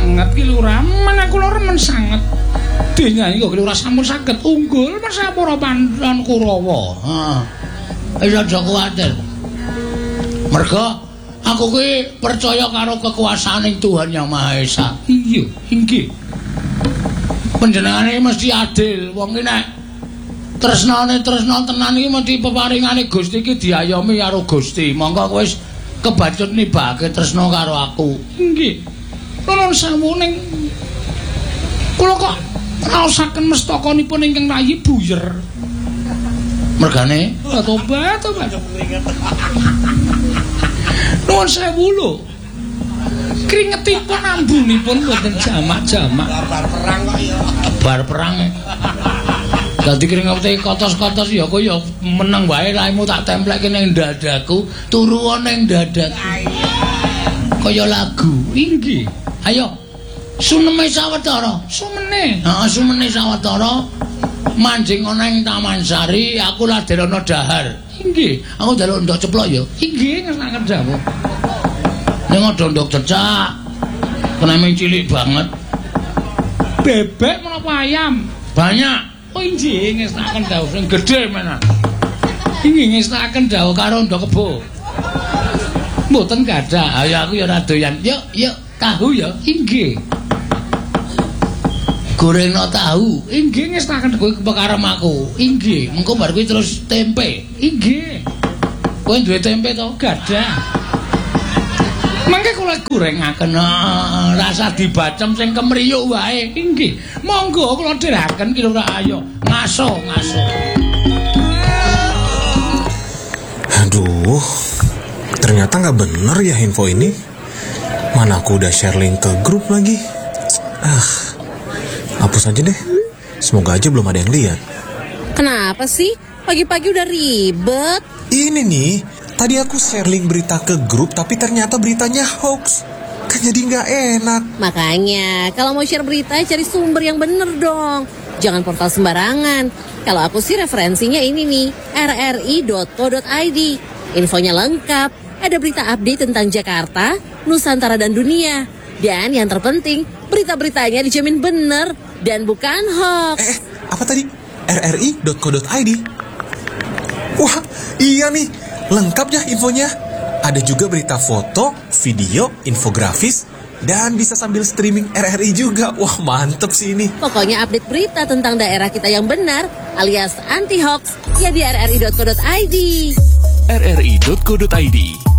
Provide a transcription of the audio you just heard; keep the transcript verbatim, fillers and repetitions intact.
sanget ki Lurah, men aku lho remen sanget. Dinyanyi kok Lurah sampun saged unggul Sapura Pandhan Kurawa. Heeh. Wis aja kuwatir. Mergo aku ki percaya karo kekuasaaning Tuhan Yang Maha Esa. Iya, inggih. Panjenengane mesti adil. Wong ki nek tresnane tresna tenan iki mesti peparingane Gusti iki diayomi karo Gusti. Monggo kowe wis kebacut nibake tresna karo aku. Nggih. Nuwun sewu ning kula kok raosaken mestakanipun ingkang rayi buyer. Mergane tobat tobat. Nuwun sewu lho. Kringetipun ambunipun mboten jamak-jamak. Bar perang kok ya. Bar perang. Dadi kringete kotos-kotos ya kok ya meneng wae raimu tak templekke ning dadaku, turu ning dadaku. Kaya lagu. Inggih. Ayo. Sumene sawetara. Sumene. Heeh, sumene sawetara. Manjing ana ing Taman Sari, aku laderana dahar. Inggih. Aku njaluk ndok ceplok ya. Inggih ngesaken dawuh. Ning ada ndok cecak. Kenaming cilik banget. Bebek menapa ayam? Banyak. Oh inggih ngestaken dawuh Sing gedhe menan. inggih ngestaken dawuh Karo ndok kebo. mboten gadah. Ayo aku ya ora doyan. Yuk, yuk, tahu ya. Inggih. Gorengno tahu. Inggih ngestaken Kowe kepekarem aku. Inggih. Engko bar kuwi terus tempe. Inggih. Kowe duwe tempe to? Gadah. Mangke kula gorengaken Nah, rasa dibacem sing kemriyuk wae. inggih. Monggo kula dheraken ki ora ayo. Ngaso, ngaso. Aduh, ternyata nggak bener ya info ini. Mana aku udah share link ke grup lagi. Ah, hapus aja deh. Semoga aja belum ada yang lihat. Kenapa sih? Pagi-pagi udah ribet. Ini nih, tadi aku share link berita ke grup tapi ternyata beritanya hoax. Kan jadi nggak enak. Makanya, kalau mau share berita cari sumber yang bener dong. Jangan portal sembarangan. Kalau aku sih referensinya ini nih, r r i dot co dot i d. Infonya lengkap, ada berita update tentang Jakarta, Nusantara dan dunia. Dan yang terpenting, berita-beritanya dijamin bener dan bukan hoax. Eh, apa tadi? r r i dot co dot i d. Wah, iya nih, lengkap ya infonya. Ada juga berita foto, video, infografis, dan bisa sambil streaming R R I juga. Wah, mantep sih ini. Pokoknya update berita tentang daerah kita yang benar alias anti hoax ya di r r i dot co dot i d. r r i dot co dot i d